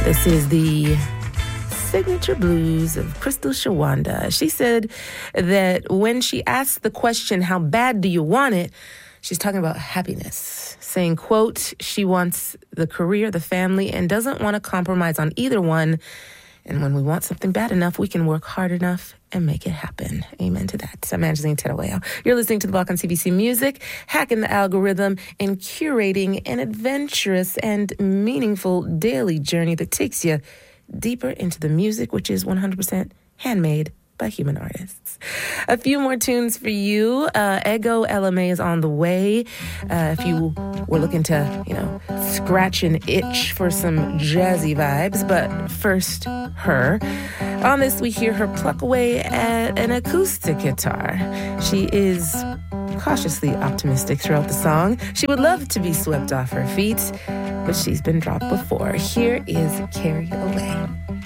This is the signature blues of Crystal Shawanda. She said that when she asked the question, how bad do you want it? She's talking about happiness, saying, quote, she wants the career, the family, and doesn't want to compromise on either one. And when we want something bad enough, we can work hard enough and make it happen. Amen to that. I'm Angeline Teraweo. You're listening to The Block on CBC Music, hacking the algorithm and curating an adventurous and meaningful daily journey that takes you deeper into the music, which is 100% handmade by human artists. A few more tunes for you. Ego LMA is on the way. If you were looking to, scratch an itch for some jazzy vibes. But first, her. On this, we hear her pluck away at an acoustic guitar. She is cautiously optimistic throughout the song. She would love to be swept off her feet, but she's been dropped before. Here is Carry Away.